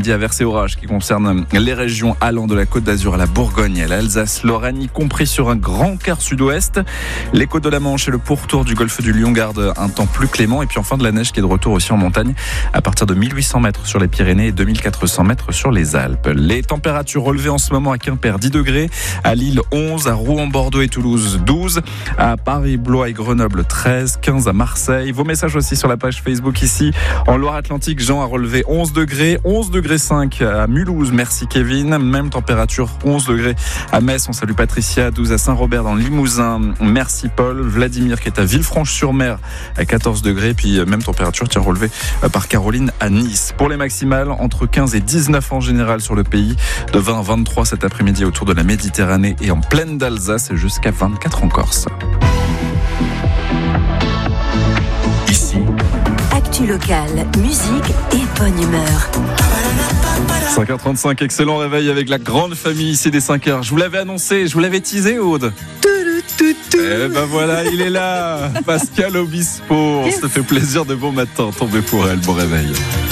après-midi, averses et orages qui concernent les régions allant de la Côte d'Azur à la Bourgogne, à l'Alsace, Lorraine, y compris sur un grand quart sud-ouest. Les côtes de la Manche et le pourtour du golfe du Lion gardent un temps plus clément. Et puis enfin de la neige qui est de retour aussi en montagne à partir de 1800 mètres sur les Pyrénées et 2400 mètres sur les Alpes. Les températures relevées en ce moment à Quimper 10 degrés, à Lille 11, à Rouen, Bordeaux et Toulouse 12, à Paris, Blois et Grenoble 13, 15 à Marseille. Vos messages aussi sur la page Facebook ici. En Loire-Atlantique, Jean a relevé 11 degrés 5 à Mulhouse. Merci Kevin. Même température 11 degrés à Metz. On salue Patricia. 12 à Saint-Robert dans le Limousin. Merci Paul. Vladimir qui est à Villefranche-sur-Mer à 14 degrés. Puis même température qui est relevée par Caroline à Nice. Pour les maximales, entre 15 et 19 en général sur le pays. De 20 à 23 cet après-midi autour de la Méditerranée et en plaine d'Alsace et jusqu'à 24 en Corse. Ici, actu locale, musique et bonne humeur. 5h35, excellent réveil avec la grande famille ici des 5h. Je vous l'avais annoncé, je vous l'avais teasé, Aude. Eh ben voilà, il est là, Pascal Obispo. Ça fait plaisir de bon matin, tombez pour elle, bon réveil.